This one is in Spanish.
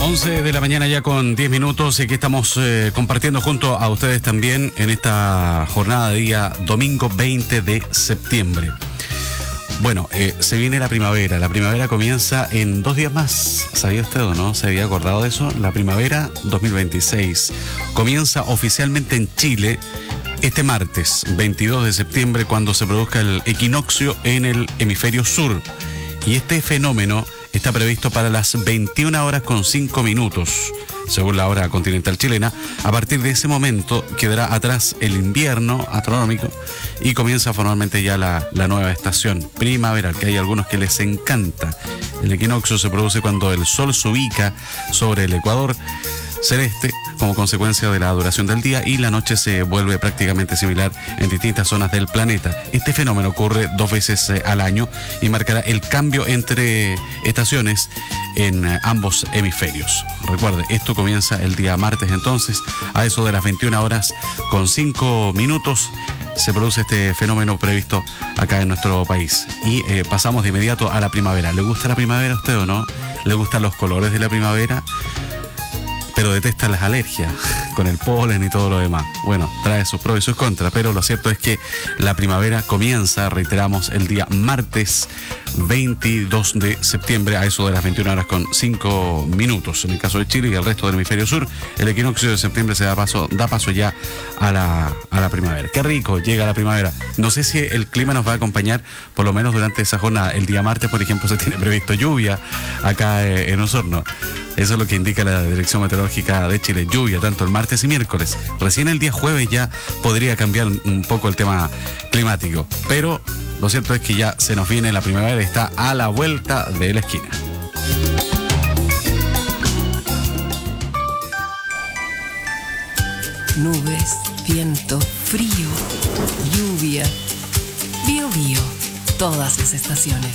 11 de la mañana ya con 10 minutos y aquí estamos compartiendo junto a ustedes también en esta jornada de día domingo 20 de septiembre. Bueno, se viene la primavera. La primavera comienza en 2 días más. ¿Sabía usted o no? ¿Se había acordado de eso? La primavera 2026 comienza oficialmente en Chile este martes 22 de septiembre cuando se produzca el equinoccio en el hemisferio sur. Y este fenómeno está previsto para las 21 horas con 5 minutos, según la hora continental chilena. A partir de ese momento quedará atrás el invierno astronómico y comienza formalmente ya la nueva estación primaveral, que hay algunos que les encanta. El equinoccio se produce cuando el sol se ubica sobre el ecuador celeste como consecuencia de la duración del día y la noche se vuelve prácticamente similar en distintas zonas del planeta. Este fenómeno ocurre 2 veces al año y marcará el cambio entre estaciones en ambos hemisferios. Recuerde, esto comienza el día martes entonces, a eso de las 21 horas con 5 minutos. Se produce este fenómeno previsto acá en nuestro país. Y pasamos de inmediato a la primavera. ¿Le gusta la primavera a usted o no? ¿Le gustan los colores de la primavera? Pero detesta las alergias con el polen y todo lo demás. Bueno, trae sus pros y sus contras, pero lo cierto es que la primavera comienza, reiteramos, el día martes 22 de septiembre a eso de las 21 horas con 5 minutos. En el caso de Chile y el resto del hemisferio sur, el equinoccio de septiembre da paso ya a la primavera. Qué rico, llega la primavera. No sé si el clima nos va a acompañar, por lo menos durante esa jornada. El día martes, por ejemplo, se tiene previsto lluvia acá en Osorno. Eso es lo que indica la Dirección Meteorológica de Chile, lluvia tanto el martes y miércoles. Recién el día jueves ya podría cambiar un poco el tema climático, pero lo cierto es que ya se nos viene la primavera, está a la vuelta de la esquina. Nubes, viento, frío, lluvia, Bío Bío, todas las estaciones.